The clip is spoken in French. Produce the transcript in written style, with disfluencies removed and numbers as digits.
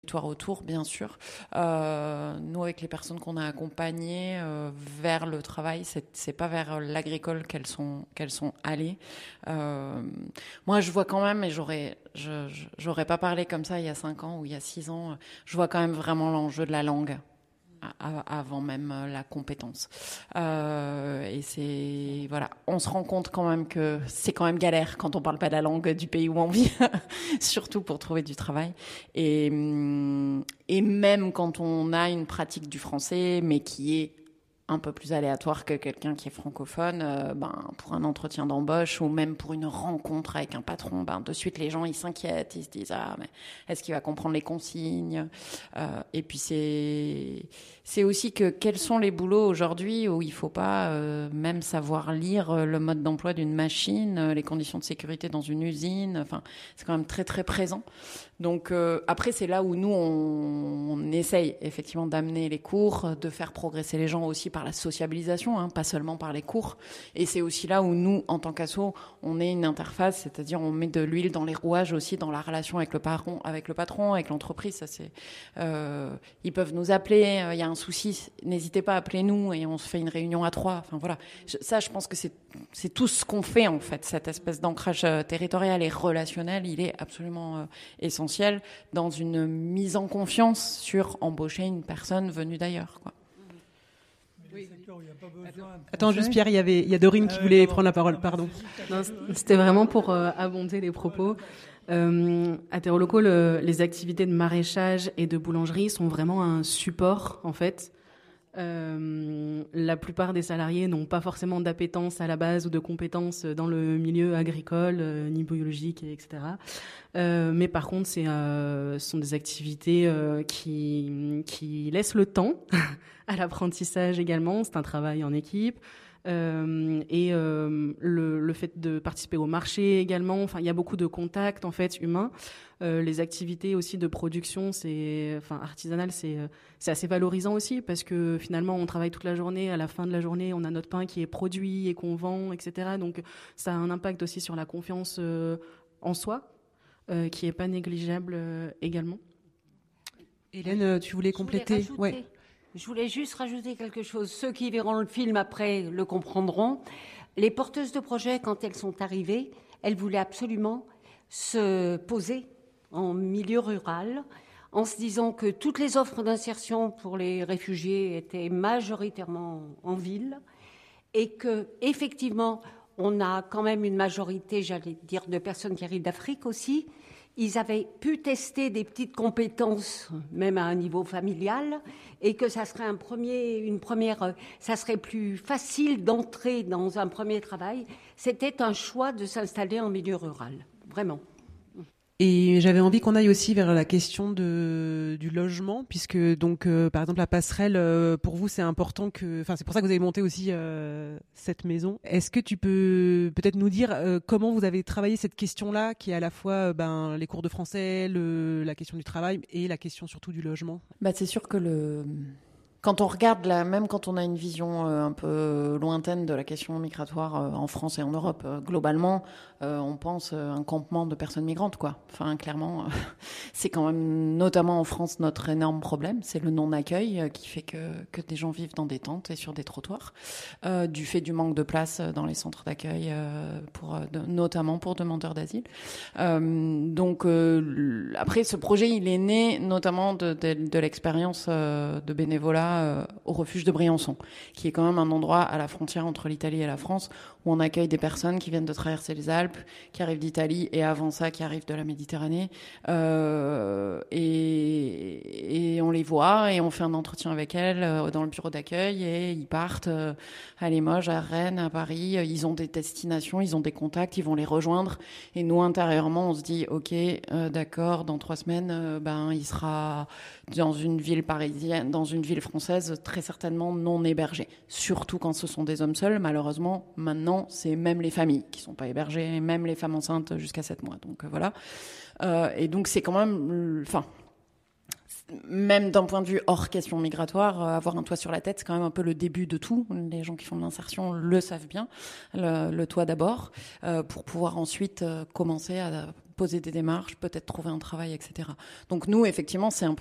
territoire autour, bien sûr. Nous, avec les personnes qu'on a accompagnées vers le travail, c'est pas vers l'agricole qu'elles sont allées. Moi, je vois quand même, et j'aurais pas parlé comme ça il y a 5 ans ou il y a 6 ans, je vois quand même vraiment l'enjeu de la langue avant même la compétence. Et c'est voilà, on se rend compte quand même que c'est quand même galère quand on parle pas la langue du pays où on vit, surtout pour trouver du travail. Et même quand on a une pratique du français, mais qui est un peu plus aléatoire que quelqu'un qui est francophone, pour un entretien d'embauche ou même pour une rencontre avec un patron, de suite les gens ils s'inquiètent, ils se disent mais est-ce qu'il va comprendre les consignes, et puis c'est aussi que quels sont les boulots aujourd'hui où il faut pas même savoir lire le mode d'emploi d'une machine, les conditions de sécurité dans une usine, enfin c'est quand même très très présent. Donc après c'est là où nous on essaye effectivement d'amener les cours, de faire progresser les gens aussi par la sociabilisation, pas seulement par les cours. Et c'est aussi là où nous, en tant qu'asso, on est une interface, c'est-à-dire on met de l'huile dans les rouages aussi dans la relation avec le patron, avec l'entreprise. Ça c'est, ils peuvent nous appeler, il y a un souci, n'hésitez pas à appeler nous et on se fait une réunion à 3. Enfin voilà, ça je pense que c'est tout ce qu'on fait en fait, cette espèce d'ancrage territorial et relationnel, il est absolument essentiel dans une mise en confiance sur embaucher une personne venue d'ailleurs, quoi. Oui. Attends, juste Pierre, il y a Dorine qui voulait prendre la parole, pardon. Non, c'était vraiment pour abonder les propos. À Terreau-Locaux, les activités de maraîchage et de boulangerie sont vraiment un support, en fait. La plupart des salariés n'ont pas forcément d'appétence à la base ou de compétences dans le milieu agricole, ni biologique, etc. Mais par contre, ce sont des activités qui laissent le temps à l'apprentissage également. C'est un travail en équipe. Et le fait de participer au marché également, enfin il y a beaucoup de contacts en fait humains. Les activités aussi de production, artisanales, c'est assez valorisant aussi parce que finalement on travaille toute la journée, à la fin de la journée on a notre pain qui est produit et qu'on vend, etc. Donc ça a un impact aussi sur la confiance en soi qui est pas négligeable également. Hélène, tu voulais compléter? Ouais. Je voulais juste rajouter quelque chose. Ceux qui verront le film après le comprendront. Les porteuses de projets, quand elles sont arrivées, elles voulaient absolument se poser en milieu rural, en se disant que toutes les offres d'insertion pour les réfugiés étaient majoritairement en ville et que effectivement, on a quand même une majorité, j'allais dire, de personnes qui arrivent d'Afrique aussi. Ils avaient pu tester des petites compétences, même à un niveau familial, et que ça serait ça serait plus facile d'entrer dans un premier travail. C'était un choix de s'installer en milieu rural, vraiment. Et j'avais envie qu'on aille aussi vers la question du logement, puisque donc par exemple la passerelle, pour vous c'est important c'est pour ça que vous avez monté aussi cette maison. Est-ce que tu peux peut-être nous dire comment vous avez travaillé cette question-là, qui est à la fois les cours de français, la question du travail et la question surtout du logement? C'est sûr que quand on regarde, même quand on a une vision un peu lointaine de la question migratoire en France et en Europe, globalement, on pense un campement de personnes migrantes, quoi. Enfin, clairement, c'est quand même, notamment en France, notre énorme problème. C'est le non-accueil qui fait que des gens vivent dans des tentes et sur des trottoirs, du fait du manque de place dans les centres d'accueil, notamment pour demandeurs d'asile. Donc, après, ce projet, il est né notamment de l'expérience de bénévolat au refuge de Briançon, qui est quand même un endroit à la frontière entre l'Italie et la France, où on accueille des personnes qui viennent de traverser les Alpes, qui arrivent d'Italie, et avant ça, qui arrivent de la Méditerranée. Et on les voit, et on fait un entretien avec elles dans le bureau d'accueil, et ils partent à Limoges, à Rennes, à Paris. Ils ont des destinations, ils ont des contacts, ils vont les rejoindre. Et nous, intérieurement, on se dit, ok, d'accord, dans 3 semaines, il sera dans une ville parisienne, dans une ville française, très certainement non hébergée. Surtout quand ce sont des hommes seuls. Malheureusement, maintenant, c'est même les familles qui sont pas hébergées, même les femmes enceintes jusqu'à 7 mois. Donc voilà. Et donc c'est quand même, même d'un point de vue hors question migratoire, avoir un toit sur la tête, c'est quand même un peu le début de tout. Les gens qui font de l'insertion le savent bien. Le toit d'abord, pour pouvoir ensuite commencer à poser des démarches, peut-être trouver un travail, etc. Donc nous, effectivement, c'est un